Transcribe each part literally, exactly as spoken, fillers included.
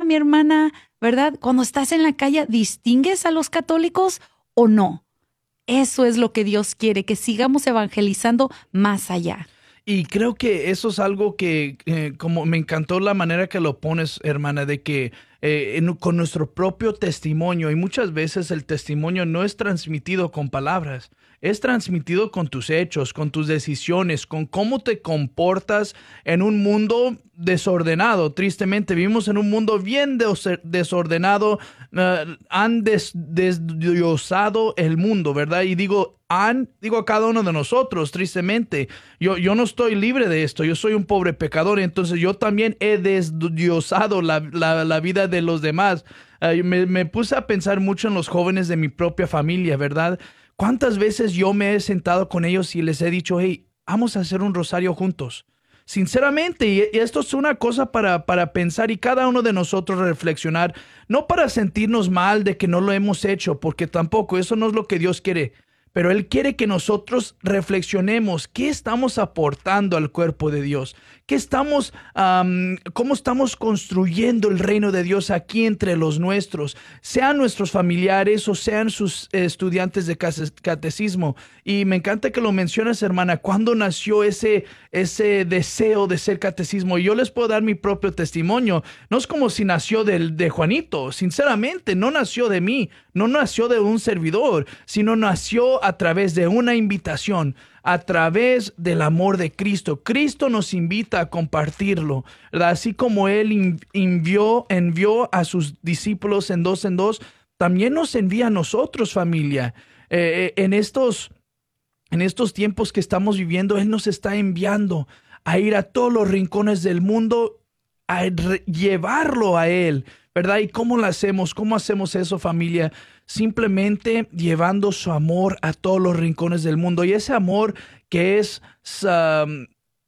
mi hermana, ¿verdad? Cuando estás en la calle, ¿distingues a los católicos o no? Eso es lo que Dios quiere, que sigamos evangelizando más allá. Y creo que eso es algo que, eh, como me encantó la manera que lo pones, hermana, de que eh, en- con nuestro propio testimonio, y muchas veces el testimonio no es transmitido con palabras, es transmitido con tus hechos, con tus decisiones, con cómo te comportas en un mundo desordenado. Tristemente, vivimos en un mundo bien des- desordenado, uh, han des- desdiosado el mundo, ¿verdad? Y digo, han, digo a cada uno de nosotros, tristemente. Yo, yo no estoy libre de esto, yo soy un pobre pecador, entonces yo también he desdiosado la, la, la vida de los demás. Uh, me, me puse a pensar mucho en los jóvenes de mi propia familia, ¿verdad? ¿Cuántas veces yo me he sentado con ellos y les he dicho, hey, vamos a hacer un rosario juntos? Sinceramente, y y esto es una cosa para, para pensar y cada uno de nosotros reflexionar, no para sentirnos mal de que no lo hemos hecho, porque tampoco, eso no es lo que Dios quiere. Pero Él quiere que nosotros reflexionemos qué estamos aportando al cuerpo de Dios, qué estamos, am, cómo estamos construyendo el reino de Dios aquí entre los nuestros, sean nuestros familiares o sean sus eh, estudiantes de case- catecismo. Y me encanta que lo mencionas, hermana, ¿cuándo nació ese, ese deseo de ser catecismo? Y yo les puedo dar mi propio testimonio. No es como si nació del, de Juanito, sinceramente, no nació de mí, no nació de un servidor, sino nació a través de una invitación, a través del amor de Cristo. Cristo nos invita a compartirlo, ¿verdad? Así como Él in- envió, envió a sus discípulos en dos en dos, también nos envía a nosotros, familia. Eh, eh, en estos, en estos tiempos que estamos viviendo, Él nos está enviando a ir a todos los rincones del mundo, a re- llevarlo a Él, ¿verdad? ¿Y cómo lo hacemos? ¿Cómo hacemos eso, familia? Simplemente llevando su amor a todos los rincones del mundo. Y ese amor que es, um,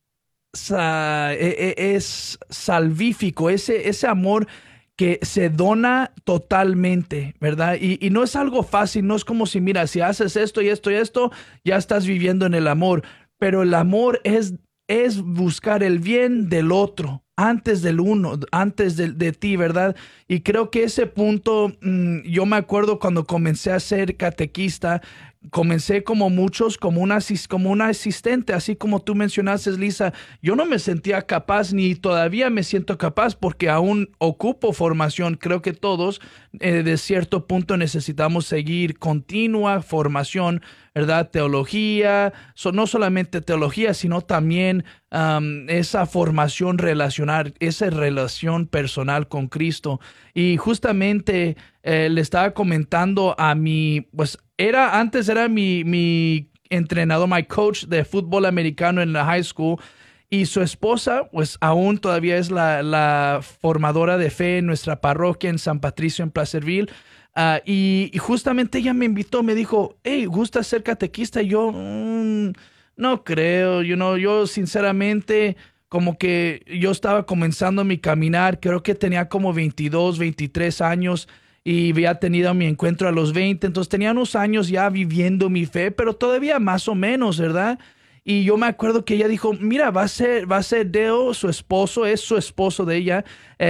sa- e- e- es salvífico, ese, ese amor que se dona totalmente, ¿verdad? Y, y no es algo fácil, no es como si, mira, si haces esto y esto y esto, ya estás viviendo en el amor. Pero el amor es, es buscar el bien del otro, antes del uno, antes de, de ti, ¿verdad? Y creo que ese punto, mm, yo me acuerdo cuando comencé a ser catequista, comencé como muchos, como una, asis- como una asistente, así como tú mencionaste, Lisa. Yo no me sentía capaz ni todavía me siento capaz porque aún ocupo formación. Creo que todos eh, de cierto punto necesitamos seguir continua formación, ¿verdad? Teología, so- no solamente teología, sino también um, esa formación relacional, esa relación personal con Cristo. Y justamente eh, le estaba comentando a mi, pues era, antes era mi, mi entrenador, my coach de fútbol americano en la high school, y su esposa, pues aún todavía es la, la formadora de fe en nuestra parroquia en San Patricio, en Placerville. Ah, y, y justamente ella me invitó, me dijo, hey, ¿gusta ser catequista? Y yo, "Mm, no creo, you know, yo sinceramente, como que yo estaba comenzando mi caminar, creo que tenía como veintidós, veintitrés años y había tenido mi encuentro a los veinte, entonces tenía unos años ya viviendo mi fe, pero todavía más o menos, ¿verdad? Y yo me acuerdo que ella dijo, mira, va a ser, va a ser Deo, su esposo, es su esposo de ella,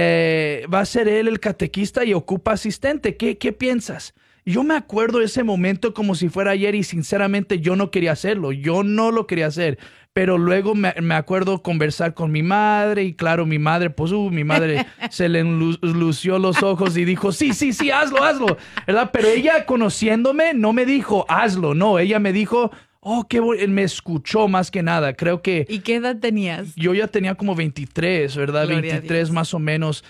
eh, va a ser él el catequista y ocupa asistente. ¿Qué, qué piensas? Y yo me acuerdo de ese momento como si fuera ayer y sinceramente yo no quería hacerlo, yo no lo quería hacer. Pero luego me, me acuerdo conversar con mi madre y claro, mi madre, pues, uh, mi madre se le enlu- lució los ojos y dijo, sí, sí, sí, hazlo, hazlo, ¿verdad? Pero ella conociéndome no me dijo, hazlo, no, ella me dijo, oh, qué bueno, me escuchó más que nada. Creo que ¿Y qué edad tenías? yo ya tenía como veintitrés, ¿verdad? Gloria a veintitrés Dios. más o menos.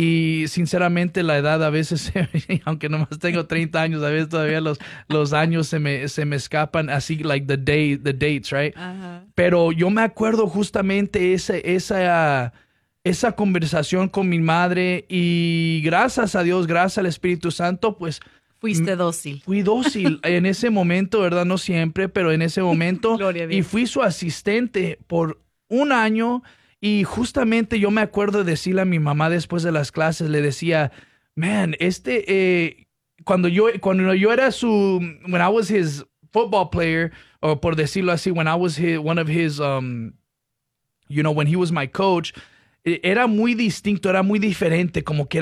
Y sinceramente la edad a veces, aunque nomás tengo treinta años, a veces todavía los, los años se me, se me escapan así, like the day, the dates, right? Ajá. Pero yo me acuerdo justamente ese, esa, esa conversación con mi madre y gracias a Dios, gracias al Espíritu Santo, pues Fuiste dócil. fui dócil en ese momento, ¿verdad? No siempre, pero en ese momento. Gloria a Y Dios. fui su asistente por un año y justamente yo me acuerdo de decirle a mi mamá después de las clases, le decía, man, este, eh, cuando yo, cuando yo era su, when I was his football player, o por decirlo así, when I was his, one of his, um, you know, when he was my coach, eh, era muy distinto, era muy diferente, como que era más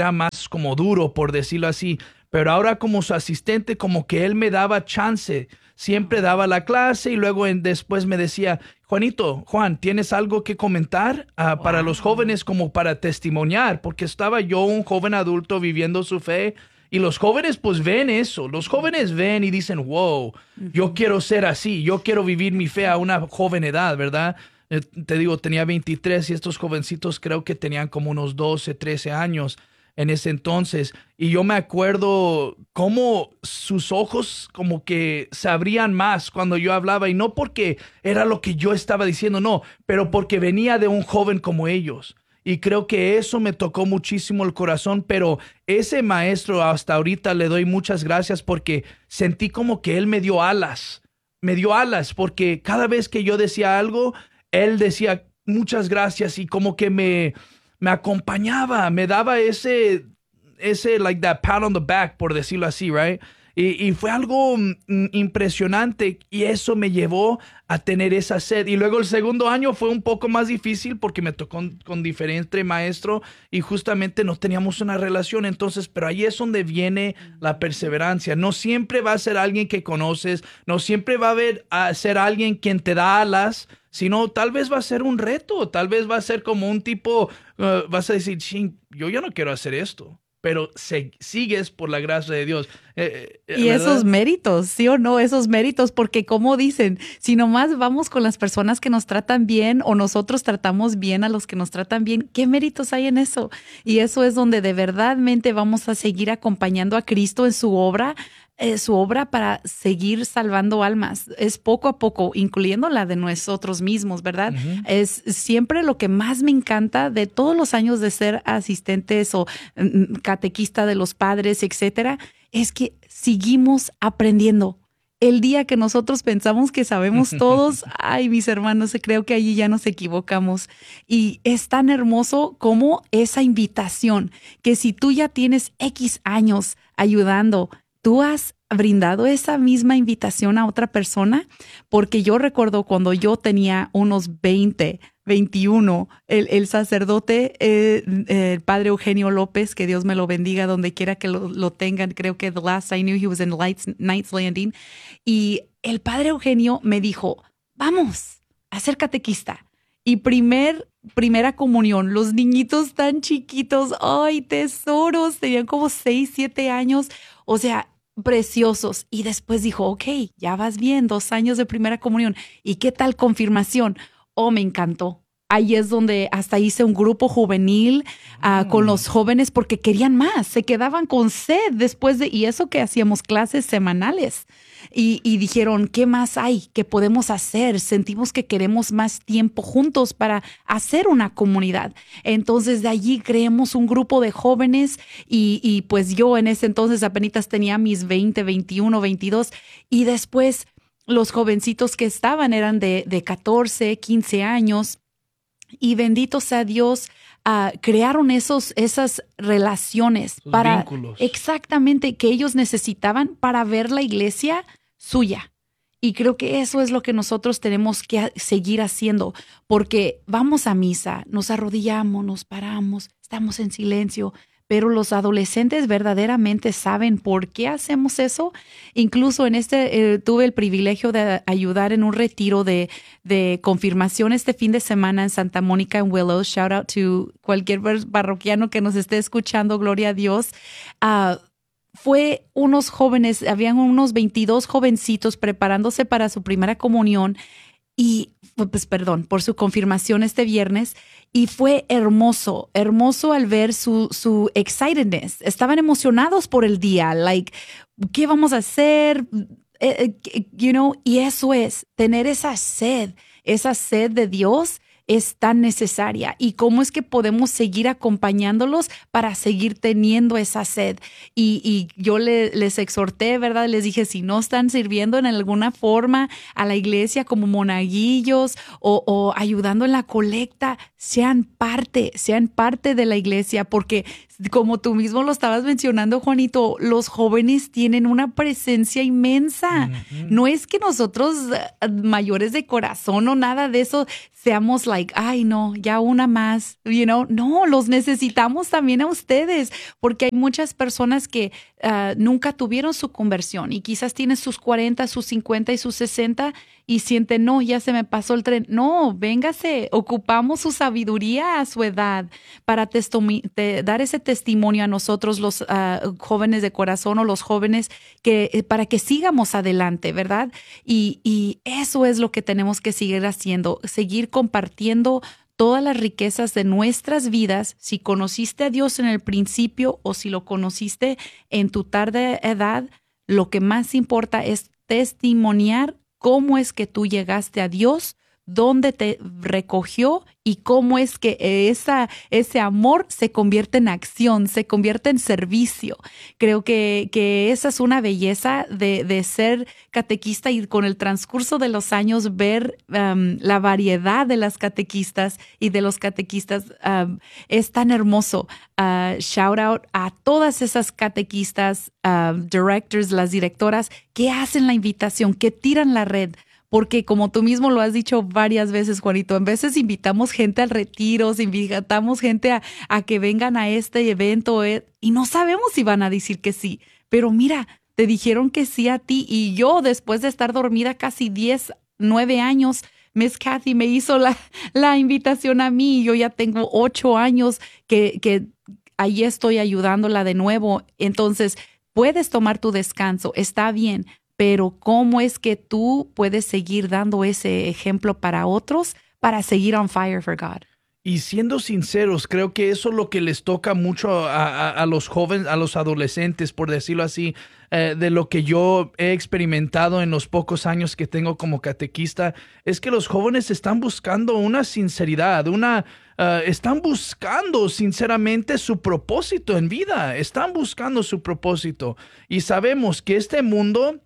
como duro, por decirlo así. Pero ahora como su asistente, como que él me daba chance. Siempre daba la clase y luego en, después me decía, Juanito, Juan, ¿tienes algo que comentar uh, wow. para los jóvenes como para testimoniar? Porque estaba yo un joven adulto viviendo su fe y los jóvenes pues ven eso. Los jóvenes ven y dicen, wow, yo quiero ser así, yo quiero vivir mi fe a una joven edad, ¿verdad? Eh, te digo, tenía veintitrés y estos jovencitos creo que tenían como unos doce, trece años en ese entonces. Y yo me acuerdo cómo sus ojos como que se abrían más cuando yo hablaba. Y no porque era lo que yo estaba diciendo, no, pero porque venía de un joven como ellos. Y creo que eso me tocó muchísimo el corazón. Pero ese maestro hasta ahorita le doy muchas gracias porque sentí como que él me dio alas. Me dio alas porque cada vez que yo decía algo, él decía muchas gracias y como que me... me acompañaba, me daba ese, ese, like that pat on the back, por decirlo así, right? Y, y fue algo mm, impresionante y eso me llevó a tener esa sed. Y luego el segundo año fue un poco más difícil porque me tocó con, con diferente maestro y justamente no teníamos una relación. Entonces, pero ahí es donde viene la perseverancia. No siempre va a ser alguien que conoces, no siempre va a, haber, a ser alguien quien te da alas, sino tal vez va a ser un reto, tal vez va a ser como un tipo, uh, vas a decir, ching, yo ya no quiero hacer esto, pero se, sigues por la gracia de Dios. Eh, eh, y ¿verdad? Esos méritos, ¿sí o no? Esos méritos, porque como dicen, si nomás vamos con las personas que nos tratan bien o nosotros tratamos bien a los que nos tratan bien, ¿qué méritos hay en eso? Y eso es donde de verdadmente vamos a seguir acompañando a Cristo en su obra, Eh, su obra para seguir salvando almas. Es poco a poco, incluyendo la de nosotros mismos, ¿verdad? Uh-huh. Es siempre lo que más me encanta de todos los años de ser asistentes o um, catequista de los padres, etcétera, es que seguimos aprendiendo. El día que nosotros pensamos que sabemos todos, ay, mis hermanos, creo que allí ya nos equivocamos. Y es tan hermoso como esa invitación, que si tú ya tienes X años ayudando, ¿tú has brindado esa misma invitación a otra persona? Porque yo recuerdo cuando yo tenía unos veinte, veintiuno, el, el sacerdote, eh, el padre Eugenio López, que Dios me lo bendiga donde quiera que lo, lo tengan, creo que the last I knew he was in Lights, Knights Landing, y el padre Eugenio me dijo, vamos a ser catequista. Y primer, primera comunión, los niñitos tan chiquitos, ¡ay, tesoros! Tenían como seis, siete años, o sea, preciosos. Y después dijo, ok, ya vas bien, dos años de primera comunión. ¿Y qué tal confirmación? Oh, me encantó. Ahí es donde hasta hice un grupo juvenil uh, con los jóvenes porque querían más, se quedaban con sed después de, y eso que hacíamos clases semanales. Y, y dijeron, ¿qué más hay que podemos hacer? Sentimos que queremos más tiempo juntos para hacer una comunidad. Entonces de allí creamos un grupo de jóvenes y, y pues yo en ese entonces apenas tenía mis veinte, veintiuno, veintidós y después los jovencitos que estaban eran de, de catorce, quince años. Y bendito sea Dios, uh, crearon esos, esas relaciones Sus para vínculos. Exactamente que ellos necesitaban para ver la iglesia suya. Y creo que eso es lo que nosotros tenemos que seguir haciendo, porque vamos a misa, nos arrodillamos, nos paramos, estamos en silencio, pero los adolescentes verdaderamente saben por qué hacemos eso. Incluso en este, eh, tuve el privilegio de ayudar en un retiro de, de confirmación este fin de semana en Santa Mónica, en Willows. Shout out to cualquier parroquiano que nos esté escuchando, gloria a Dios. Uh, fue unos jóvenes, habían unos veintidós jovencitos preparándose para su primera comunión y, pues perdón, por su confirmación este viernes. Y fue hermoso, hermoso al ver su, su excitedness. Estaban emocionados por el día, like, ¿qué vamos a hacer? Eh, eh, you know, y eso es, tener esa sed, esa sed de Dios es tan necesaria. ¿Y cómo es que podemos seguir acompañándolos para seguir teniendo esa sed? Y, y yo le, les exhorté, ¿verdad? Les dije, si no están sirviendo en alguna forma a la iglesia como monaguillos o, o ayudando en la colecta, sean parte, sean parte de la iglesia, porque como tú mismo lo estabas mencionando, Juanito, los jóvenes tienen una presencia inmensa. Uh-huh. No es que nosotros uh, mayores de corazón o nada de eso seamos like, ay no, ya una más, you know. No, los necesitamos también a ustedes, porque hay muchas personas que uh, nunca tuvieron su conversión y quizás tienen sus cuarenta, sus cincuenta y sus sesenta y sienten, no, ya se me pasó el tren. No, véngase, ocupamos su sabiduría a su edad para testomi- te, dar ese testimonio a nosotros los uh, jóvenes de corazón o los jóvenes que para que sigamos adelante, ¿verdad? Y, y eso es lo que tenemos que seguir haciendo, seguir compartiendo todas las riquezas de nuestras vidas. Si conociste a Dios en el principio o si lo conociste en tu tarde edad, lo que más importa es testimoniar cómo es que tú llegaste a Dios, dónde te recogió y cómo es que esa, ese amor se convierte en acción, se convierte en servicio. Creo que, que esa es una belleza de, de ser catequista y con el transcurso de los años ver um, la variedad de las catequistas y de los catequistas um, es tan hermoso. Uh, shout out a todas esas catequistas, uh, directors, las directoras que hacen la invitación, que tiran la red. Porque como tú mismo lo has dicho varias veces, Juanito, en veces invitamos gente al retiro, invitamos gente a, a que vengan a este evento eh, y no sabemos si van a decir que sí. Pero mira, te dijeron que sí a ti y yo, después de estar dormida casi diez, nueve años, Miss Kathy me hizo la, la invitación a mí y yo ya tengo ocho años que, que ahí estoy ayudándola de nuevo. Entonces, puedes tomar tu descanso, está bien. Pero ¿cómo es que tú puedes seguir dando ese ejemplo para otros para seguir on fire for God? Y siendo sinceros, creo que eso es lo que les toca mucho a, a, a los jóvenes, a los adolescentes, por decirlo así, eh, de lo que yo he experimentado en los pocos años que tengo como catequista, es que los jóvenes están buscando una sinceridad, una, uh, están buscando sinceramente su propósito en vida, están buscando su propósito. Y sabemos que este mundo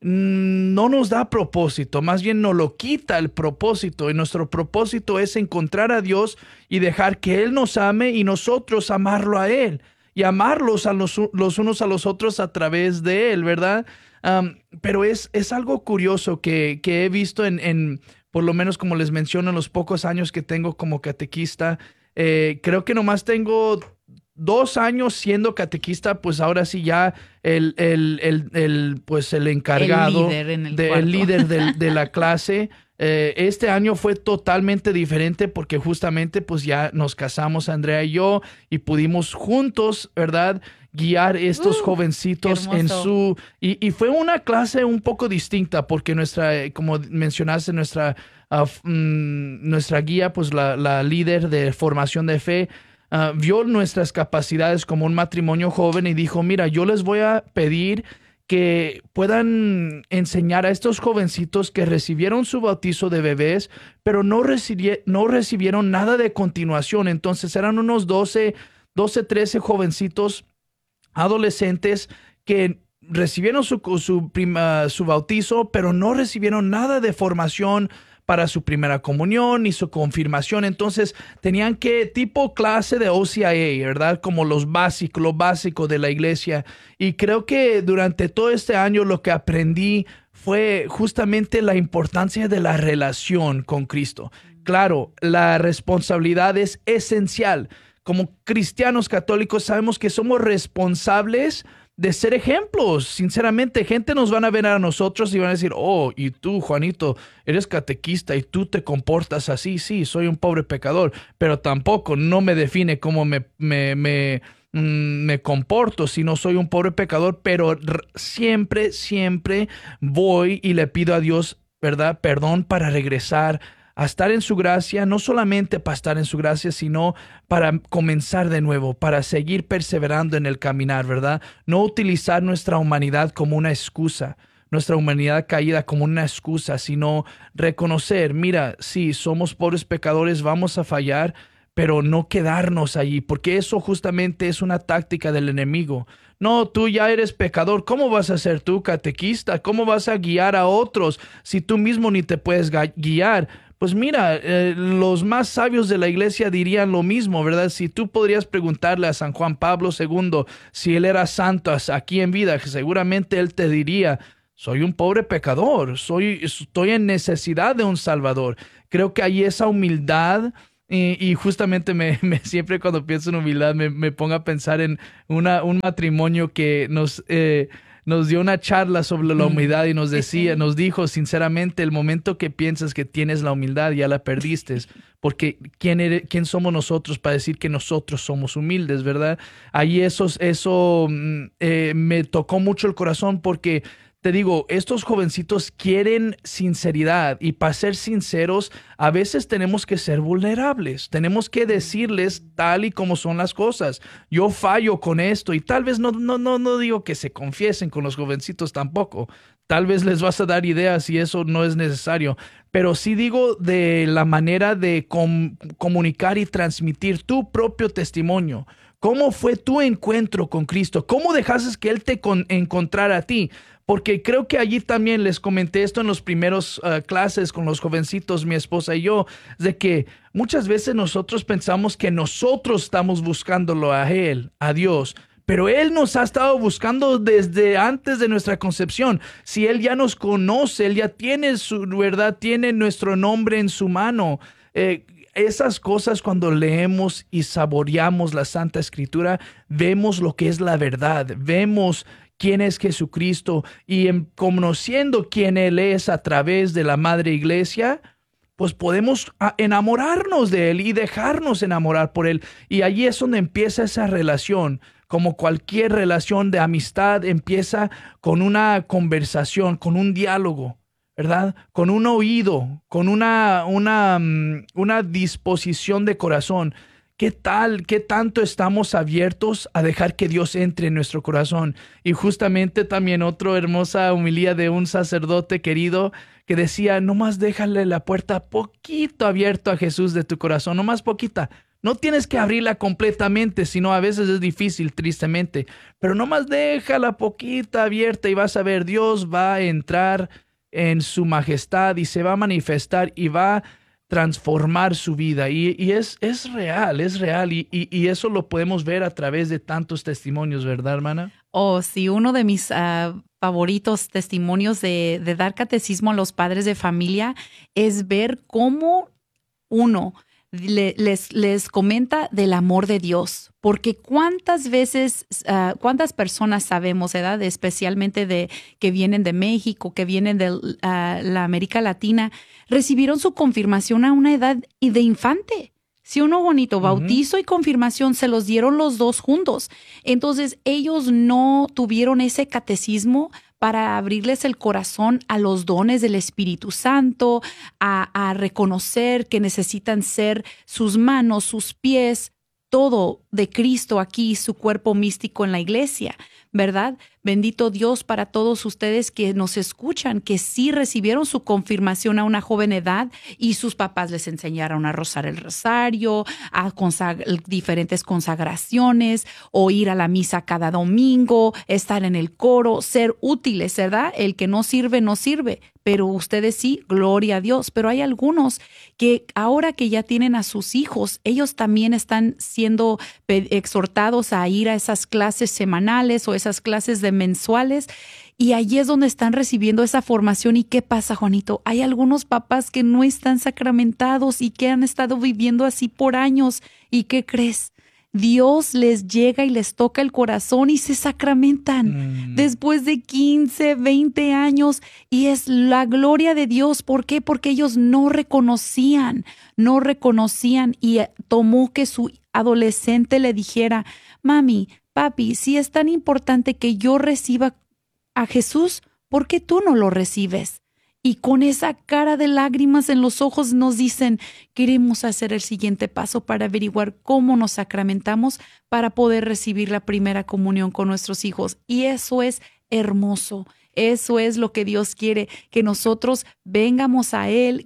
no nos da propósito, más bien nos lo quita el propósito, y nuestro propósito es encontrar a Dios y dejar que Él nos ame y nosotros amarlo a Él y amarlos a los, los unos a los otros a través de Él, ¿verdad? Um, pero es, es algo curioso que, que he visto en, en, por lo menos como les menciono, en los pocos años que tengo como catequista. Eh, creo que nomás tengo dos años siendo catequista, pues ahora sí ya el, el, el, el, pues el encargado, el líder, en el de, el líder de, de la clase. Eh, este año fue totalmente diferente porque justamente pues ya nos casamos Andrea y yo y pudimos juntos, ¿verdad?, guiar estos uh, jovencitos en su... Y, y fue una clase un poco distinta porque nuestra, como mencionaste, nuestra, uh, mm, nuestra guía, pues la, la líder de formación de fe, Uh, vio nuestras capacidades como un matrimonio joven y dijo, mira, yo les voy a pedir que puedan enseñar a estos jovencitos que recibieron su bautizo de bebés, pero no, recibi- no recibieron nada de continuación. Entonces eran unos doce, trece jovencitos adolescentes que recibieron su, su, prima, su bautizo, pero no recibieron nada de formación para su primera comunión y su confirmación. Entonces tenían que, tipo clase de O C I A, ¿verdad? Como los básicos, lo básico de la iglesia. Y creo que durante todo este año lo que aprendí fue justamente la importancia de la relación con Cristo. Claro, la responsabilidad es esencial. Como cristianos católicos sabemos que somos responsables de ser ejemplos. Sinceramente, gente nos van a ver a nosotros y van a decir, oh, y tú, Juanito, eres catequista y tú te comportas así. Sí, soy un pobre pecador, pero tampoco no me define cómo me, me, me, mm, me comporto si no soy un pobre pecador, pero r- siempre, siempre voy y le pido a Dios, ¿verdad?, perdón para regresar a estar en su gracia, no solamente para estar en su gracia, sino para comenzar de nuevo, para seguir perseverando en el caminar, ¿verdad? No utilizar nuestra humanidad como una excusa, nuestra humanidad caída como una excusa, sino reconocer, mira, sí, somos pobres pecadores, vamos a fallar, pero no quedarnos allí, porque eso justamente es una táctica del enemigo. No, tú ya eres pecador, ¿cómo vas a ser tú catequista? ¿Cómo vas a guiar a otros si tú mismo ni te puedes guiar? Pues mira, eh, los más sabios de la iglesia dirían lo mismo, ¿verdad? Si tú podrías preguntarle a San Juan Pablo segundo si él era santo aquí en vida, seguramente él te diría, soy un pobre pecador, soy, estoy en necesidad de un Salvador. Creo que hay esa humildad y, y justamente me, me, siempre cuando pienso en humildad me, me pongo a pensar en una, un matrimonio que nos... Eh, nos dio una charla sobre la humildad y nos decía, nos dijo sinceramente, el momento que piensas que tienes la humildad ya la perdiste, porque ¿quién, eres, quién somos nosotros para decir que nosotros somos humildes, verdad? Ahí eso, eso eh, me tocó mucho el corazón porque te digo, estos jovencitos quieren sinceridad y para ser sinceros, a veces tenemos que ser vulnerables. Tenemos que decirles tal y como son las cosas. Yo fallo con esto y tal vez no, no, no, no digo que se confiesen con los jovencitos tampoco. Tal vez les vas a dar ideas y eso no es necesario. Pero sí digo de la manera de com- comunicar y transmitir tu propio testimonio. ¿Cómo fue tu encuentro con Cristo? ¿Cómo dejaste que Él te con- encontrara a ti? Porque creo que allí también les comenté esto en los primeros uh, clases con los jovencitos, mi esposa y yo, de que muchas veces nosotros pensamos que nosotros estamos buscándolo a Él, a Dios, pero Él nos ha estado buscando desde antes de nuestra concepción. Si Él ya nos conoce, Él ya tiene su verdad, tiene nuestro nombre en su mano. Eh, esas cosas cuando leemos y saboreamos la Santa Escritura, vemos lo que es la verdad, vemos quién es Jesucristo y en conociendo quién Él es a través de la Madre Iglesia, pues podemos enamorarnos de Él y dejarnos enamorar por Él. Y allí es donde empieza esa relación. Como cualquier relación de amistad, empieza con una conversación, con un diálogo, ¿verdad? Con un oído, con una, una, una disposición de corazón. ¿Qué tal, qué tanto estamos abiertos a dejar que Dios entre en nuestro corazón? Y justamente también otra hermosa homilía de un sacerdote querido que decía, nomás déjale la puerta poquito abierto a Jesús de tu corazón, nomás poquita. No tienes que abrirla completamente, sino a veces es difícil, tristemente. Pero nomás déjala poquita abierta y vas a ver, Dios va a entrar en su majestad y se va a manifestar y va a transformar su vida. Y, y es, es real, es real. Y, y, y eso lo podemos ver a través de tantos testimonios, ¿verdad, hermana? Oh, sí, uno de mis uh, favoritos testimonios de, de dar catecismo a los padres de familia es ver cómo uno le, les, les comenta del amor de Dios. Porque cuántas veces, uh, cuántas personas sabemos, ¿verdad? Especialmente de que vienen de México, que vienen de uh, la América Latina, recibieron su confirmación a una edad y de infante. Sí, uno bonito, bautizo uh-huh. y confirmación se los dieron los dos juntos. Entonces, ellos no tuvieron ese catecismo para abrirles el corazón a los dones del Espíritu Santo, a, a reconocer que necesitan ser sus manos, sus pies, todo de Cristo aquí, su cuerpo místico en la iglesia, ¿verdad? Bendito Dios para todos ustedes que nos escuchan, que sí recibieron su confirmación a una joven edad y sus papás les enseñaron a rozar el rosario, a consag- diferentes consagraciones, o ir a la misa cada domingo, estar en el coro, ser útiles, ¿verdad? El que no sirve, no sirve. Pero ustedes sí, gloria a Dios. Pero hay algunos que ahora que ya tienen a sus hijos, ellos también están siendo exhortados a ir a esas clases semanales o esas clases de mensuales, y allí es donde están recibiendo esa formación. ¿Y qué pasa, Juanito? Hay algunos papás que no están sacramentados y que han estado viviendo así por años. ¿Y qué crees? Dios les llega y les toca el corazón y se sacramentan mm. después de quince, veinte años, y es la gloria de Dios. ¿Por qué? Porque ellos no reconocían, no reconocían y tomó que su adolescente le dijera, mami, papi, si es tan importante que yo reciba a Jesús, ¿por qué tú no lo recibes? Y con esa cara de lágrimas en los ojos nos dicen, queremos hacer el siguiente paso para averiguar cómo nos sacramentamos para poder recibir la primera comunión con nuestros hijos. Y eso es hermoso. Eso es lo que Dios quiere, que nosotros vengamos a Él, que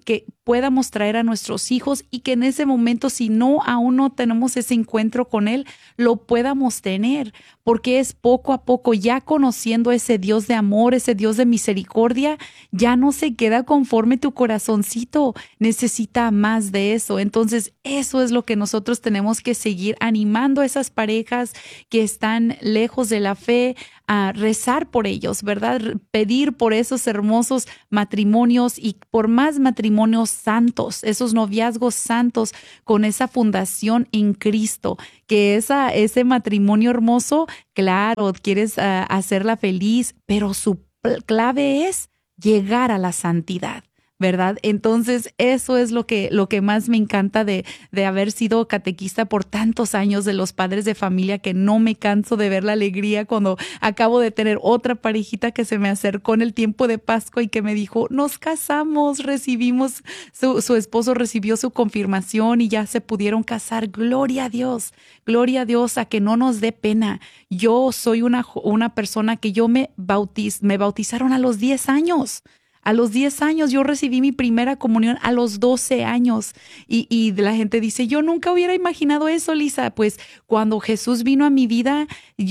podamos traer a nuestros hijos y que en ese momento, si no, aún no tenemos ese encuentro con Él, lo podamos tener, porque es poco a poco, ya conociendo ese Dios de amor, ese Dios de misericordia, ya no se queda conforme tu corazoncito, necesita más de eso. Entonces, eso es lo que nosotros tenemos que seguir animando a esas parejas que están lejos de la fe, a rezar por ellos, ¿verdad? Pedir por esos hermosos matrimonios y por más matrimonios santos, esos noviazgos santos con esa fundación en Cristo, que esa, ese matrimonio hermoso, claro, quieres uh, hacerla feliz, pero su clave es llegar a la santidad, ¿verdad? Entonces, eso es lo que, lo que más me encanta de, de haber sido catequista por tantos años de los padres de familia, que no me canso de ver la alegría cuando acabo de tener otra parejita que se me acercó en el tiempo de Pascua y que me dijo, nos casamos, recibimos, su, su esposo recibió su confirmación y ya se pudieron casar. Gloria a Dios, gloria a Dios, a que no nos dé pena. Yo soy una, una persona que yo me, bautiz, me bautizaron a los diez años. A los diez años yo recibí mi primera comunión, a los doce años. Y, y la gente dice, yo nunca hubiera imaginado eso, Lisa. Pues cuando Jesús vino a mi vida,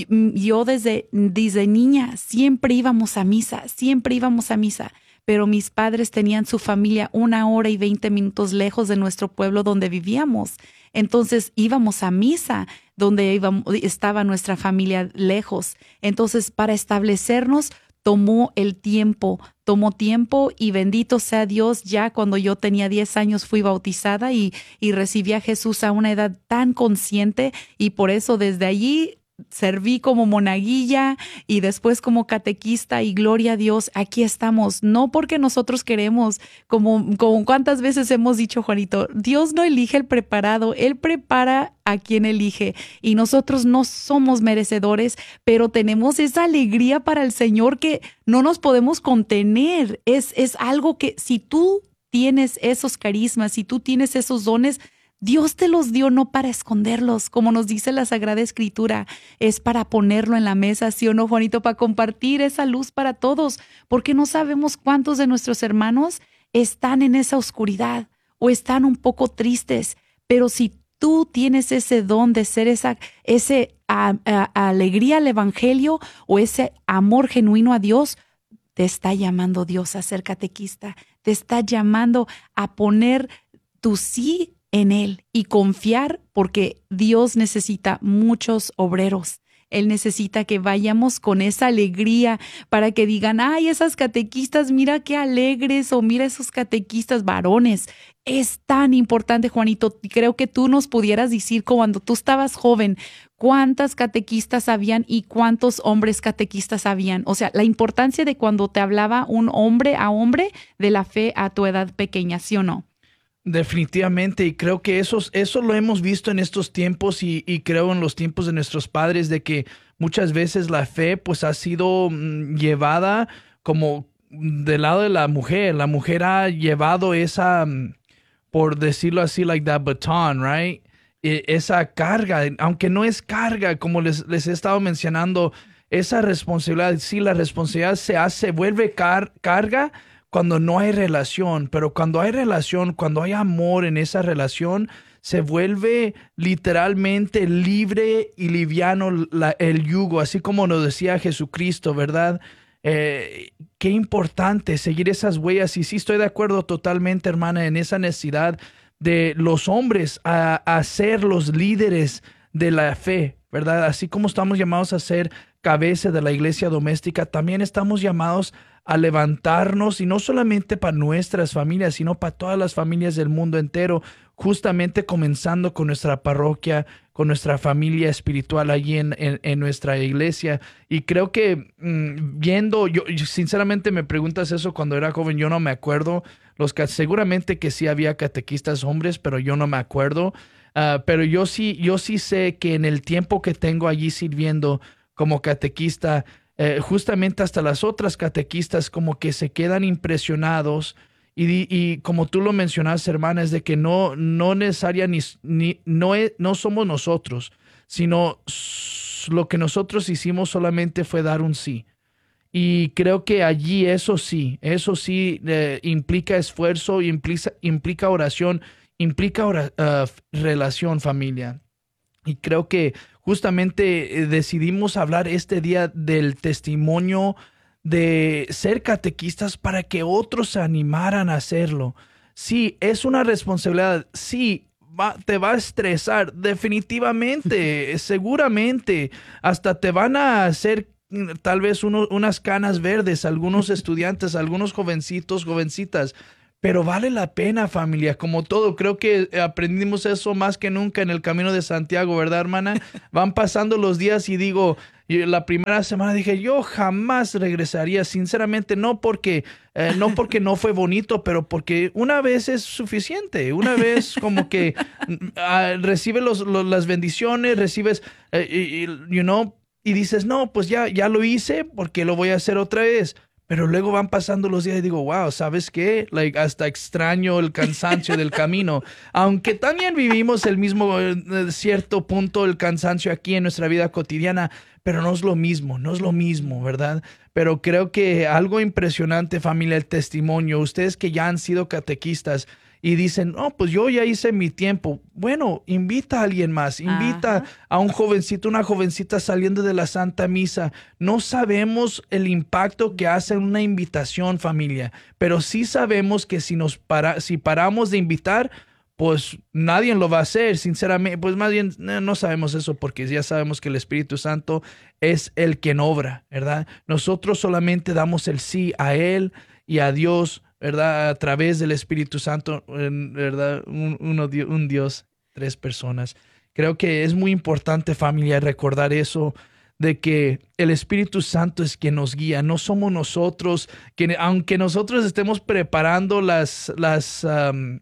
yo desde, desde niña siempre íbamos a misa, siempre íbamos a misa. Pero mis padres tenían su familia una hora y veinte minutos lejos de nuestro pueblo donde vivíamos. Entonces íbamos a misa donde íbamos, estaba nuestra familia lejos. Entonces, para establecernos, tomó el tiempo, tomó tiempo y bendito sea Dios, ya cuando yo tenía diez años fui bautizada y, y recibí a Jesús a una edad tan consciente, y por eso desde allí serví como monaguilla y después como catequista, y gloria a Dios, aquí estamos, no porque nosotros queremos, como, como cuántas veces hemos dicho, Juanito, Dios no elige el preparado, Él prepara a quien elige, y nosotros no somos merecedores, pero tenemos esa alegría para el Señor que no nos podemos contener. Es, es algo que si tú tienes esos carismas, si tú tienes esos dones, Dios te los dio no para esconderlos, como nos dice la Sagrada Escritura, es para ponerlo en la mesa, ¿sí o no, Juanito? Para compartir esa luz para todos, porque no sabemos cuántos de nuestros hermanos están en esa oscuridad o están un poco tristes, pero si tú tienes ese don de ser esa ese, a, a, alegría al Evangelio o ese amor genuino a Dios, te está llamando Dios a ser catequista, te está llamando a poner tu sí en Él y confiar, porque Dios necesita muchos obreros. Él necesita que vayamos con esa alegría para que digan, ay, esas catequistas, mira qué alegres, o mira esos catequistas varones. Es tan importante, Juanito. Creo que tú nos pudieras decir, cuando tú estabas joven, cuántas catequistas habían y cuántos hombres catequistas habían. O sea, la importancia de cuando te hablaba un hombre a hombre de la fe a tu edad pequeña, ¿sí o no? Definitivamente, y creo que eso, eso lo hemos visto en estos tiempos y, y creo en los tiempos de nuestros padres, de que muchas veces la fe pues ha sido mm, llevada como del lado de la mujer. La mujer ha llevado esa, mm, por decirlo así, like that baton, right? E, esa carga, aunque no es carga, como les, les he estado mencionando, esa responsabilidad, sí, la responsabilidad se hace, vuelve car carga cuando no hay relación, pero cuando hay relación, cuando hay amor en esa relación, se vuelve literalmente libre y liviano la, el yugo, así como nos decía Jesucristo, ¿verdad? Eh, qué importante seguir esas huellas, y sí estoy de acuerdo totalmente, hermana, en esa necesidad de los hombres a, a ser los líderes de la fe, ¿verdad? Así como estamos llamados a ser cabeza de la iglesia doméstica, también estamos llamados a levantarnos, y no solamente para nuestras familias, sino para todas las familias del mundo entero, justamente comenzando con nuestra parroquia, con nuestra familia espiritual allí en, en, en nuestra iglesia. Y creo que mmm, viendo, yo sinceramente me preguntas eso cuando era joven, yo no me acuerdo, los seguramente que sí había catequistas hombres, pero yo no me acuerdo, uh, pero yo sí, yo sí sé que en el tiempo que tengo allí sirviendo como catequista, Eh, justamente hasta las otras catequistas como que se quedan impresionados y, y como tú lo mencionaste, hermana, es de que no, no necesaria ni, ni no, es, no somos nosotros, sino lo que nosotros hicimos solamente fue dar un sí. Y creo que allí eso sí, eso sí eh, implica esfuerzo, implica, implica oración, implica ora- uh, relación, familia. Y creo que justamente eh, decidimos hablar este día del testimonio de ser catequistas para que otros se animaran a hacerlo. Sí, es una responsabilidad, sí, va- te va a estresar, definitivamente, seguramente, hasta te van a hacer mm, tal vez uno- unas canas verdes, algunos estudiantes, algunos jovencitos, jovencitas. Pero vale la pena, familia, como todo. Creo que aprendimos eso más que nunca en el camino de Santiago, ¿verdad, hermana? Van pasando los días y digo, y la primera semana dije, yo jamás regresaría, sinceramente, no porque, eh, no porque no fue bonito, pero porque una vez es suficiente. Una vez como que mm, ah, recibes los, los- las bendiciones, recibes, eh, y, y, you know, y dices, no, pues ya, ya lo hice, porque lo voy a hacer otra vez. Pero luego van pasando los días y digo, wow, ¿sabes qué? Like, hasta extraño el cansancio del camino. Aunque también vivimos el mismo, eh, cierto punto, el cansancio aquí en nuestra vida cotidiana, pero no es lo mismo, no es lo mismo, ¿verdad? Pero creo que algo impresionante, familia, el testimonio. Ustedes que ya han sido catequistas y dicen, no, pues yo ya hice mi tiempo. Bueno, invita a alguien más, invita Ajá. a un jovencito, una jovencita saliendo de la Santa Misa. No sabemos el impacto que hace una invitación, familia, pero sí sabemos que si nos para, si paramos de invitar, pues nadie lo va a hacer, sinceramente. Pues más bien eh, no sabemos eso porque ya sabemos que el Espíritu Santo es el quien obra, ¿verdad? Nosotros solamente damos el sí a Él y a Dios, ¿verdad? A través del Espíritu Santo, en- ¿verdad? Un, uno di- un Dios, tres personas. Creo que es muy importante, familia, recordar eso, de que el Espíritu Santo es quien nos guía, no somos nosotros, quien, aunque nosotros estemos preparando las, las, am,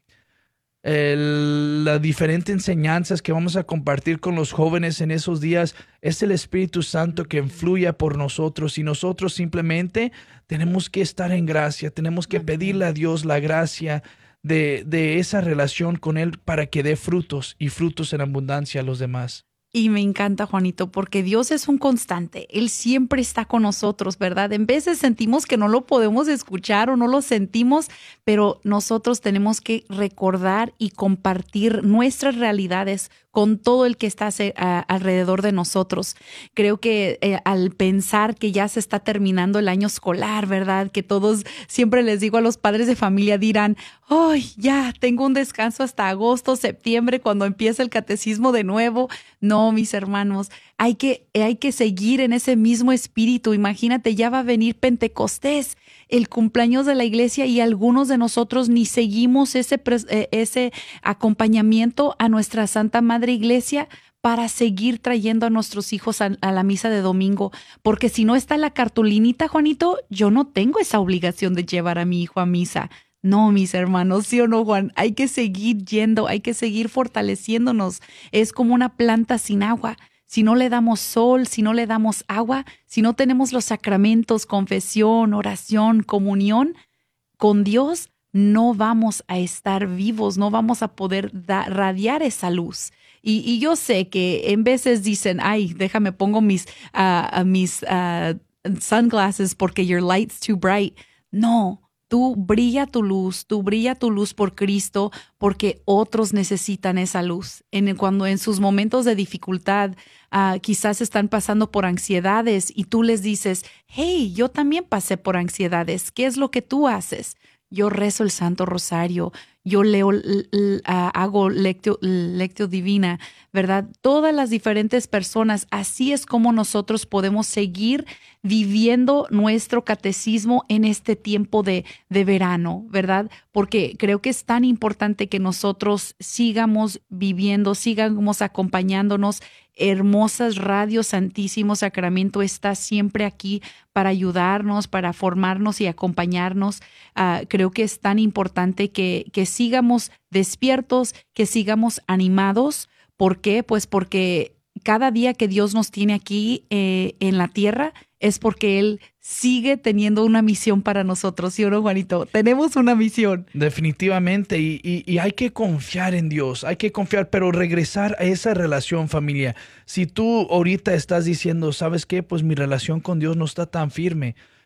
el- las diferentes enseñanzas que vamos a compartir con los jóvenes en esos días, es el Espíritu Santo que influya por nosotros y nosotros simplemente tenemos que estar en gracia, tenemos que pedirle a Dios la gracia de, de esa relación con Él para que dé frutos y frutos en abundancia a los demás. Y me encanta, Juanito, porque Dios es un constante. Él siempre está con nosotros, ¿verdad? En veces sentimos que no lo podemos escuchar o no lo sentimos, pero nosotros tenemos que recordar y compartir nuestras realidades con todo el que está se- a- alrededor de nosotros. Creo que eh, al pensar que ya se está terminando el año escolar, ¿verdad? Que todos, siempre les digo a los padres de familia, dirán, ¡ay, ya tengo un descanso hasta agosto, septiembre, cuando empieza el catecismo de nuevo! No, mis hermanos, hay que, hay que seguir en ese mismo espíritu. Imagínate, ya va a venir Pentecostés, el cumpleaños de la iglesia, y algunos de nosotros ni seguimos ese, pres- eh, ese acompañamiento a nuestra Santa Madre Iglesia para seguir trayendo a nuestros hijos a, a la misa de domingo. Porque si no está la cartulinita, Juanito, yo no tengo esa obligación de llevar a mi hijo a misa. No, mis hermanos, ¿sí o no, Juan? Hay que seguir yendo, hay que seguir fortaleciéndonos. Es como una planta sin agua. Si no le damos sol, si no le damos agua, si no tenemos los sacramentos, confesión, oración, comunión con Dios, no vamos a estar vivos, no vamos a poder da- radiar esa luz. Y, y yo sé que en veces dicen, ay, déjame pongo mis, ah, ah, mis ah, sunglasses porque your light's too bright. No. Tú brilla tu luz, tú brilla tu luz por Cristo, porque otros necesitan esa luz. En, cuando en sus momentos de dificultad ah, quizás están pasando por ansiedades y tú les dices, hey, yo también pasé por ansiedades, ¿qué es lo que tú haces? Yo rezo el Santo Rosario, yo leo, l- l- ah, hago lectio, lectio divina, ¿verdad? Todas las diferentes personas, así es como nosotros podemos seguir viviendo nuestro catecismo en este tiempo de, de verano, ¿verdad? Porque creo que es tan importante que nosotros sigamos viviendo, sigamos acompañándonos. Hermosas Radio Santísimo Sacramento está siempre aquí para ayudarnos, para formarnos y acompañarnos. Uh, creo que es tan importante que, que sigamos despiertos, que sigamos animados. ¿Por qué? Pues porque cada día que Dios nos tiene aquí eh, en la tierra es porque Él sigue teniendo una misión para nosotros, ¿sí o no, Juanito? Tenemos una misión. Definitivamente, y, y, y hay que confiar en Dios, hay que confiar, pero regresar a esa relación, familia. Si tú ahorita estás diciendo, ¿sabes qué? Pues mi relación con Dios no está tan firme.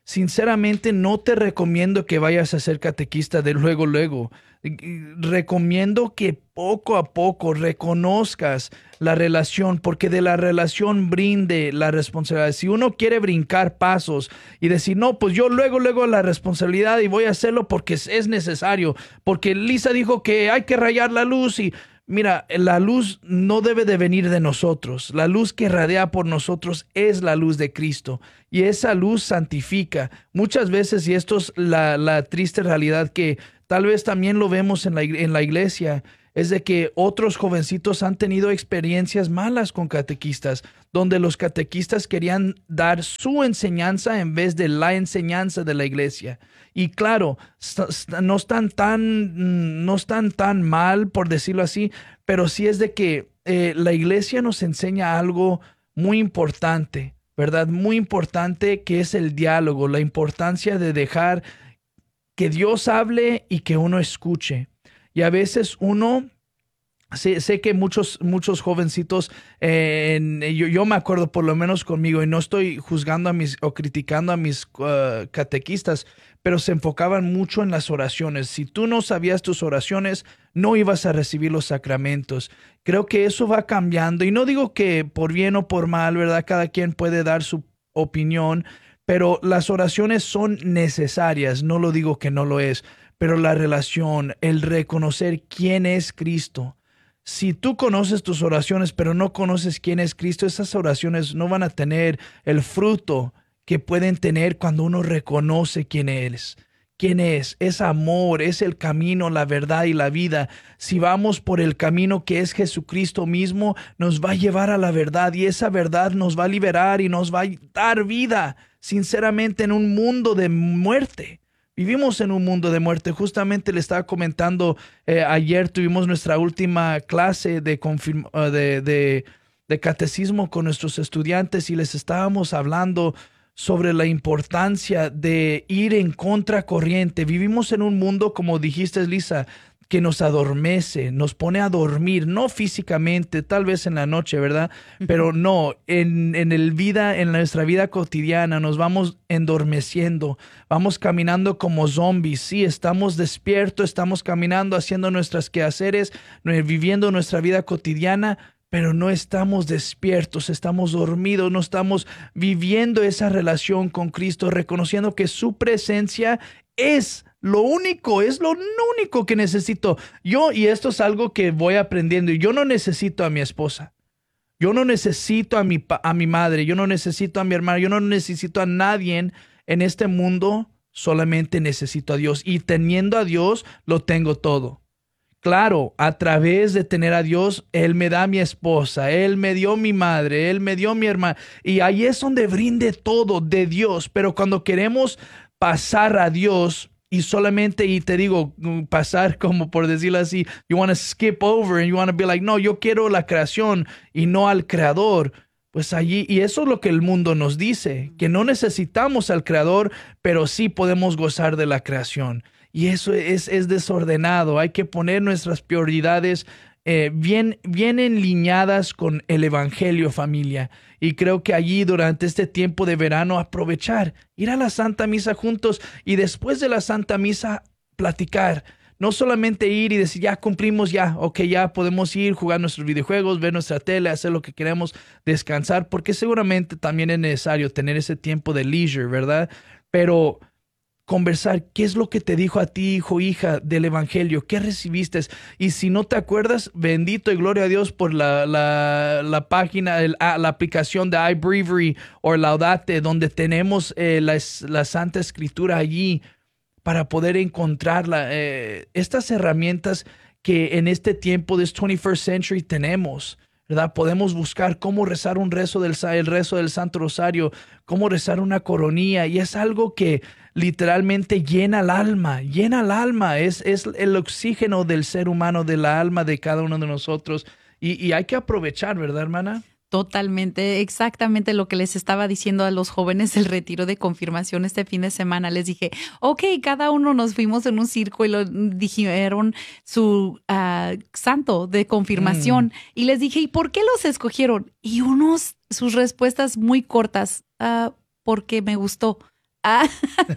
sinceramente no te recomiendo que vayas a ser catequista de luego, luego. Recomiendo que poco a poco reconozcas la relación, porque de la relación brinde la responsabilidad. Si uno quiere brincar pasos y decir, no, pues yo luego, luego la responsabilidad y voy a hacerlo porque es necesario, porque Lisa dijo que hay que rayar la luz y... Mira, la luz no debe de venir de nosotros. La luz que radea por nosotros es la luz de Cristo. Y esa luz santifica. Muchas veces, y esto es la, la triste realidad que tal vez también lo vemos en la, en la iglesia, es de que otros jovencitos han tenido experiencias malas con catequistas, donde los catequistas querían dar su enseñanza en vez de la enseñanza de la iglesia. Y claro, no están tan, no están tan mal, por decirlo así, pero sí es de que eh, la iglesia nos enseña algo muy importante, ¿verdad? Muy importante, que es el diálogo, la importancia de dejar que Dios hable y que uno escuche. Y a veces uno, sé, sé que muchos, muchos jovencitos, eh, en, yo, yo me acuerdo por lo menos conmigo, y no estoy juzgando a mis o criticando a mis uh, catequistas, pero se enfocaban mucho en las oraciones. Si tú no sabías tus oraciones, no ibas a recibir los sacramentos. Creo que eso va cambiando, y no digo que por bien o por mal, ¿verdad? Cada quien puede dar su opinión, pero las oraciones son necesarias, no lo digo que no lo es. Pero la relación, el reconocer quién es Cristo. Si tú conoces tus oraciones, pero no conoces quién es Cristo, esas oraciones no van a tener el fruto que pueden tener cuando uno reconoce quién es. ¿Quién es? Es amor, es el camino, la verdad y la vida. Si vamos por el camino que es Jesucristo mismo, nos va a llevar a la verdad, y esa verdad nos va a liberar y nos va a dar vida, sinceramente, en un mundo de muerte. Vivimos en un mundo de muerte. Justamente le estaba comentando, eh, ayer tuvimos nuestra última clase de, confirma, de, de, de catecismo con nuestros estudiantes, y les estábamos hablando sobre la importancia de ir en contracorriente. Vivimos en un mundo, como dijiste, Lisa, que nos adormece, nos pone a dormir, no físicamente, tal vez en la noche, ¿verdad? Pero no, en, en el vida, en nuestra vida cotidiana nos vamos endormeciendo, vamos caminando como zombies. Sí, estamos despiertos, estamos caminando, haciendo nuestros quehaceres, viviendo nuestra vida cotidiana, pero no estamos despiertos, estamos dormidos, no estamos viviendo esa relación con Cristo, reconociendo que su presencia es lo único, es lo único que necesito. Yo, y esto es algo que voy aprendiendo, yo no necesito a mi esposa, yo no necesito a mi, a mi madre, yo no necesito a mi hermano, yo no necesito a nadie en este mundo, solamente necesito a Dios. Y teniendo a Dios, lo tengo todo. Claro, a través de tener a Dios, Él me da a mi esposa, Él me dio mi madre, Él me dio mi hermana. Y ahí es donde brinde todo de Dios. Pero cuando queremos pasar a Dios y solamente, y te digo, pasar como por decirlo así, you want to skip over and you want to be like, no, yo quiero la creación y no al creador. Pues allí, y eso es lo que el mundo nos dice, que no necesitamos al creador, pero sí podemos gozar de la creación. Y eso es, es desordenado. Hay que poner nuestras prioridades eh, bien, bien enliñadas con el evangelio, familia. Y creo que allí, durante este tiempo de verano, aprovechar, ir a la Santa Misa juntos, y después de la Santa Misa platicar. No solamente ir y decir, ya cumplimos, ya, ok, ya podemos ir, jugar nuestros videojuegos, ver nuestra tele, hacer lo que queremos, descansar, porque seguramente también es necesario tener ese tiempo de leisure, ¿verdad? Pero conversar, ¿qué es lo que te dijo a ti, hijo, hija, del evangelio? ¿Qué recibiste? Y si no te acuerdas, bendito y gloria a Dios por la, la, la página, el, la aplicación de iBreviary o Laudate, donde tenemos eh, la, la Santa Escritura allí para poder encontrar eh, estas herramientas que en este tiempo de twenty-first century tenemos, ¿verdad? Podemos buscar cómo rezar un rezo del, el rezo del Santo Rosario, cómo rezar una coronilla, y es algo que literalmente llena el alma, llena el alma, es, es el oxígeno del ser humano, del alma de cada uno de nosotros, y, y hay que aprovechar, ¿verdad, hermana? Totalmente, exactamente lo que les estaba diciendo a los jóvenes del retiro de confirmación este fin de semana. Les dije, ok, cada uno nos fuimos en un círculo y lo dijeron su uh, santo de confirmación. Mm. Y les dije, ¿y por qué los escogieron? Y unos, sus respuestas muy cortas, uh, porque me gustó. Ah,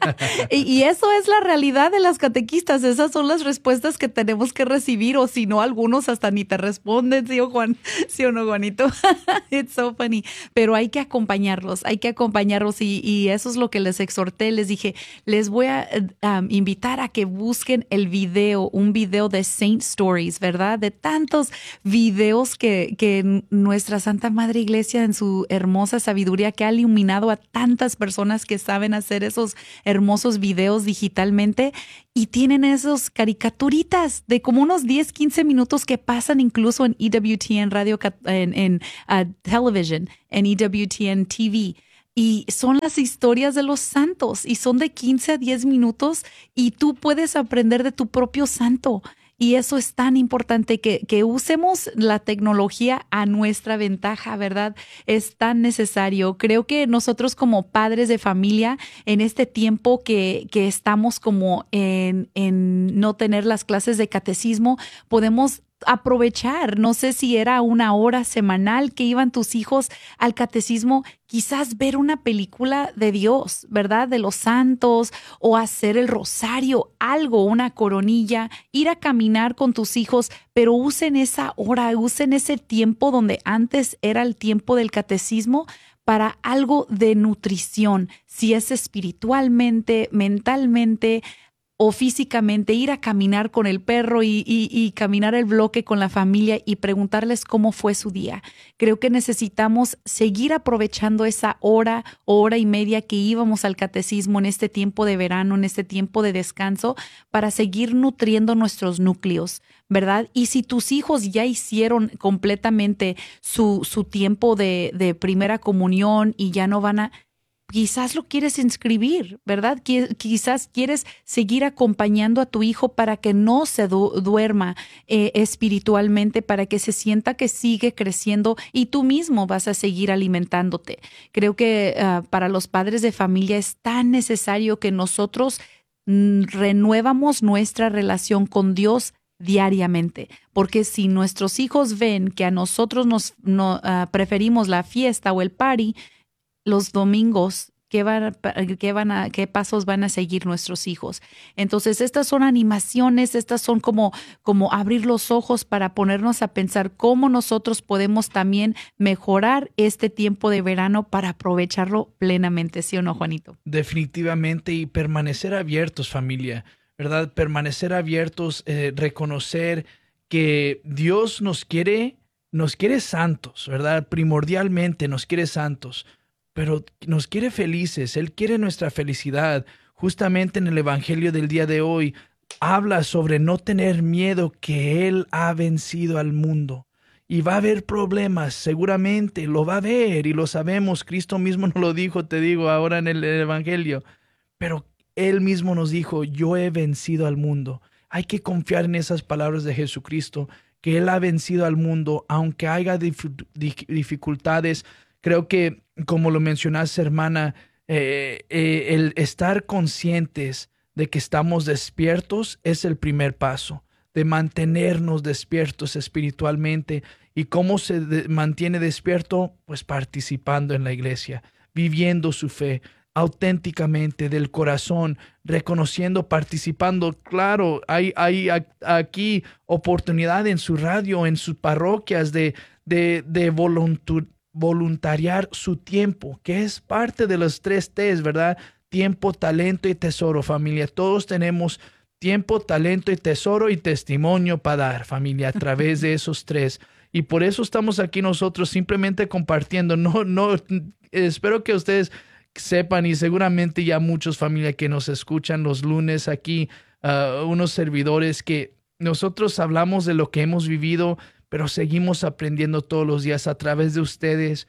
y, y eso es la realidad de las catequistas. Esas son las respuestas que tenemos que recibir, o si no, algunos hasta ni te responden, ¿sí o Juan? ¿Sí o no, Juanito? It's so funny. Pero hay que acompañarlos, hay que acompañarlos y, y eso es lo que les exhorté. Les dije, les voy a um, invitar a que busquen el video, un video de Saint Stories, ¿verdad? De tantos videos que, que nuestra Santa Madre Iglesia en su hermosa sabiduría que ha iluminado a tantas personas que saben hacer esos hermosos videos digitalmente y tienen esos caricaturitas de como unos diez, quince minutos que pasan incluso en E W T N Radio, en, en uh, Television, en E W T N T V. Y son las historias de los santos y son de quince a diez minutos y tú puedes aprender de tu propio santo. Y eso es tan importante que, que usemos la tecnología a nuestra ventaja, ¿verdad? Es tan necesario. Creo que nosotros como padres de familia, en este tiempo que, que estamos como en, en no tener las clases de catecismo, podemos aprovechar, no sé si era una hora semanal que iban tus hijos al catecismo, quizás ver una película de Dios, ¿verdad? De los santos o hacer el rosario, algo, una coronilla, ir a caminar con tus hijos, pero usen esa hora, usen ese tiempo donde antes era el tiempo del catecismo para algo de nutrición, si es espiritualmente, mentalmente, o físicamente, ir a caminar con el perro y, y, y caminar el bloque con la familia y preguntarles cómo fue su día. Creo que necesitamos seguir aprovechando esa hora o hora y media que íbamos al catecismo en este tiempo de verano, en este tiempo de descanso, para seguir nutriendo nuestros núcleos, ¿verdad? Y si tus hijos ya hicieron completamente su, su tiempo de, de primera comunión y ya no van a... Quizás lo quieres inscribir, ¿verdad? Quizás quieres seguir acompañando a tu hijo para que no se du duerma eh, espiritualmente, para que se sienta que sigue creciendo y tú mismo vas a seguir alimentándote. Creo que uh, para los padres de familia es tan necesario que nosotros mm, renuevamos nuestra relación con Dios diariamente, porque si nuestros hijos ven que a nosotros nos no, uh, preferimos la fiesta o el party, los domingos, ¿qué, van, qué, van a, ¿qué pasos van a seguir nuestros hijos? Entonces, estas son animaciones, estas son como, como abrir los ojos para ponernos a pensar cómo nosotros podemos también mejorar este tiempo de verano para aprovecharlo plenamente, ¿sí o no, Juanito? Definitivamente, y permanecer abiertos, familia, ¿verdad? Permanecer abiertos, eh, reconocer que Dios nos quiere, nos quiere santos, ¿verdad? Primordialmente nos quiere santos. Pero nos quiere felices, Él quiere nuestra felicidad. Justamente en el Evangelio del día de hoy habla sobre no tener miedo, que Él ha vencido al mundo. Y va a haber problemas, seguramente lo va a haber y lo sabemos. Cristo mismo nos lo dijo, te digo, ahora en el Evangelio. Pero Él mismo nos dijo, yo he vencido al mundo. Hay que confiar en esas palabras de Jesucristo, que Él ha vencido al mundo, aunque haya dif- dificultades. Creo que, como lo mencionaste, hermana, eh, eh, el estar conscientes de que estamos despiertos es el primer paso, de mantenernos despiertos espiritualmente. ¿Y cómo se de- mantiene despierto? Pues participando en la iglesia, viviendo su fe auténticamente del corazón, reconociendo, participando. Claro, hay, hay a- aquí oportunidad en su radio, en sus parroquias de, de, de voluntad. voluntariar su tiempo, que es parte de los tres T's, ¿verdad? Tiempo, talento y tesoro, familia. Todos tenemos tiempo, talento y tesoro y testimonio para dar, familia, a través de esos tres. Y por eso estamos aquí nosotros simplemente compartiendo. No, no, espero que ustedes sepan, y seguramente ya muchos, familia, que nos escuchan los lunes aquí, uh, unos servidores, que nosotros hablamos de lo que hemos vivido, pero seguimos aprendiendo todos los días a través de ustedes,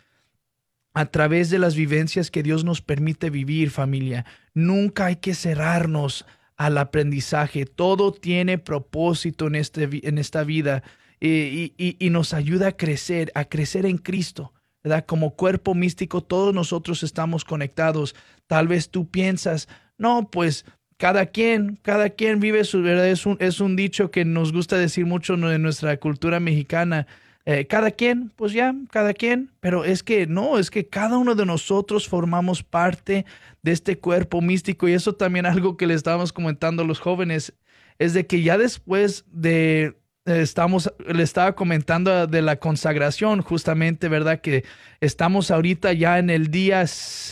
a través de las vivencias que Dios nos permite vivir, familia. Nunca hay que cerrarnos al aprendizaje. Todo tiene propósito en, este, en esta vida, eh, y, y, y nos ayuda a crecer, a crecer en Cristo, ¿verdad? Como cuerpo místico, todos nosotros estamos conectados. Tal vez tú piensas, no, pues Cada quien, cada quien vive su verdad. Es un, es un dicho que nos gusta decir mucho en nuestra cultura mexicana. Eh, cada quien, pues ya, cada quien, pero es que no, es que cada uno de nosotros formamos parte de este cuerpo místico y eso también algo que le estábamos comentando a los jóvenes, es de que ya después de, eh, estamos, le estaba comentando de la consagración justamente, ¿verdad? Que estamos ahorita ya en el día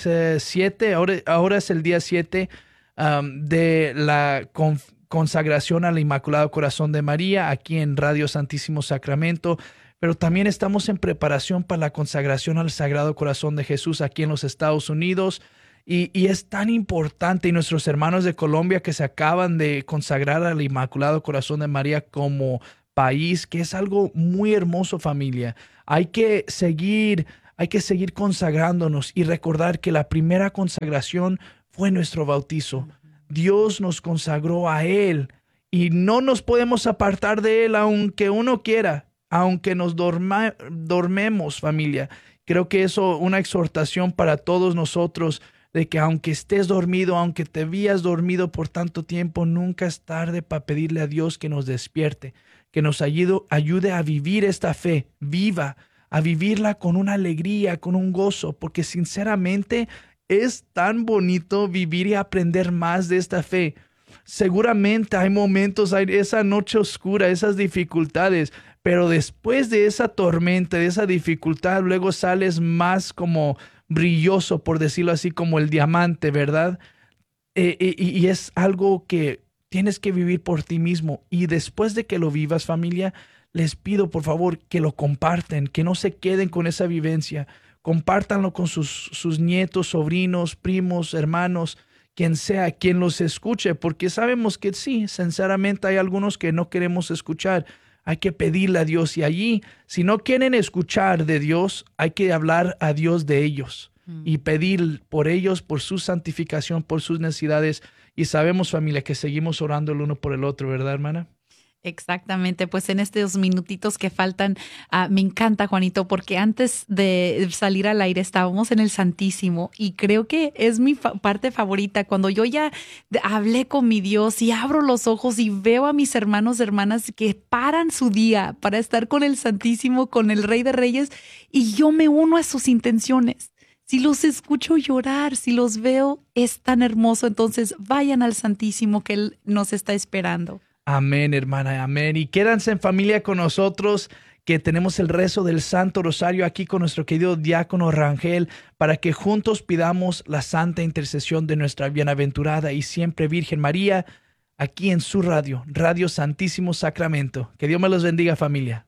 siete, ahora, ahora es el día siete um, de la conf- consagración al Inmaculado Corazón de María aquí en Radio Santísimo Sacramento. Pero también estamos en preparación para la consagración al Sagrado Corazón de Jesús aquí en los Estados Unidos. Y, y es tan importante, y nuestros hermanos de Colombia que se acaban de consagrar al Inmaculado Corazón de María como país, que es algo muy hermoso, familia. Hay que seguir, hay que seguir consagrándonos y recordar que la primera consagración fue nuestro bautizo. Dios nos consagró a Él y no nos podemos apartar de Él aunque uno quiera. Aunque nos dorma, dormemos, familia. Creo que eso es una exhortación para todos nosotros, de que aunque estés dormido, aunque te habías dormido por tanto tiempo, nunca es tarde para pedirle a Dios que nos despierte, que nos ayude, ayude a vivir esta fe viva, a vivirla con una alegría, con un gozo, porque sinceramente es tan bonito vivir y aprender más de esta fe. Seguramente hay momentos, hay esa noche oscura, esas dificultades, pero después de esa tormenta, de esa dificultad, luego sales más como brilloso, por decirlo así, como el diamante, ¿verdad? Eh, eh, y, y es algo que tienes que vivir por ti mismo. Y después de que lo vivas, familia, les pido por favor que lo comparten, que no se queden con esa vivencia. Compártanlo con sus, sus nietos, sobrinos, primos, hermanos, quien sea, quien los escuche, porque sabemos que sí, sinceramente hay algunos que no queremos escuchar. Hay que pedirle a Dios y allí, si no quieren escuchar de Dios, hay que hablar a Dios de ellos mm. y pedir por ellos, por su santificación, por sus necesidades. Y sabemos, familia, que seguimos orando el uno por el otro, ¿verdad, hermana? Exactamente, pues en estos minutitos que faltan, uh, me encanta, Juanito, porque antes de salir al aire estábamos en el Santísimo y creo que es mi fa- parte favorita, cuando yo ya hablé con mi Dios y abro los ojos y veo a mis hermanos y hermanas que paran su día para estar con el Santísimo, con el Rey de Reyes, y yo me uno a sus intenciones. Si los escucho llorar, si los veo, es tan hermoso. Entonces vayan al Santísimo que Él nos está esperando. Amén, hermana, amén. Y quédense en familia con nosotros, que tenemos el rezo del Santo Rosario aquí con nuestro querido diácono Rangel, para que juntos pidamos la santa intercesión de nuestra bienaventurada y siempre Virgen María, aquí en su radio, Radio Santísimo Sacramento. Que Dios me los bendiga, familia.